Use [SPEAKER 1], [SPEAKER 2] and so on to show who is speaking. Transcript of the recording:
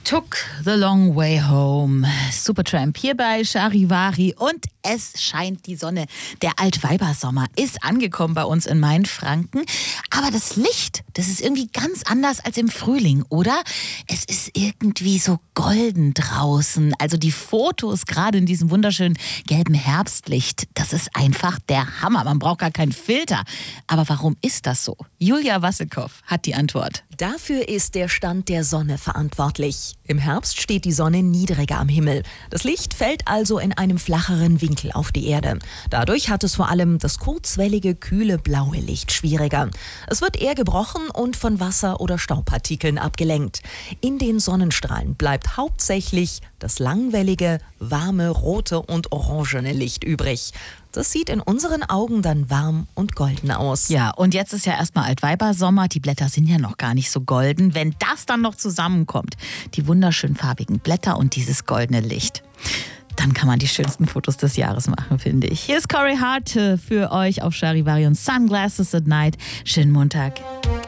[SPEAKER 1] Took the long way home. Supertramp hier bei Charivari und es scheint die Sonne. Der Altweibersommer ist angekommen bei uns in Mainfranken. Aber das Licht, das ist irgendwie ganz anders als im Frühling, oder? Es ist irgendwie so golden draußen. Also die Fotos gerade in diesem wunderschönen gelben Herbstlicht, das ist einfach der Hammer. Man braucht gar keinen Filter. Aber warum ist das so? Julia Wassekow hat die Antwort.
[SPEAKER 2] Dafür ist der Stand der Sonne verantwortlich. Im Herbst steht die Sonne niedriger am Himmel. Das Licht fällt also in einem flacheren Winkel auf die Erde. Dadurch hat es vor allem das kurzwellige, kühle, blaue Licht schwieriger. Es wird eher gebrochen und von Wasser- oder Staubpartikeln abgelenkt. In den Sonnenstrahlen bleibt hauptsächlich das langwellige, warme, rote und orangene Licht übrig. Das sieht in unseren Augen dann warm und golden aus.
[SPEAKER 1] Ja, und jetzt ist ja erstmal Altweibersommer. Die Blätter sind ja noch gar nicht so golden. Wenn das dann noch zusammenkommt, die wunderschön farbigen Blätter und dieses goldene Licht, dann kann man die schönsten Fotos des Jahres machen, finde ich. Hier ist Corey Hart für euch auf Charivari und Sunglasses at Night. Schönen Montag.